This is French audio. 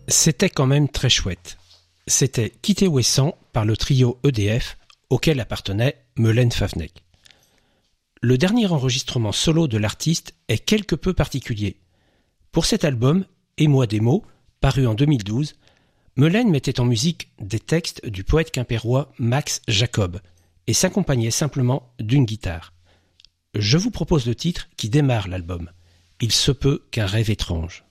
C'était quand même très chouette. C'était Kitewessan par le trio EDF auquel appartenait Melaine Favnek. Le dernier enregistrement solo de l'artiste est quelque peu particulier. Pour cet album, Et moi des mots, paru en 2012, Melaine mettait en musique des textes du poète quimpérois Max Jacob et s'accompagnait simplement d'une guitare. Je vous propose le titre qui démarre l'album. Il se peut qu'un rêve étrange.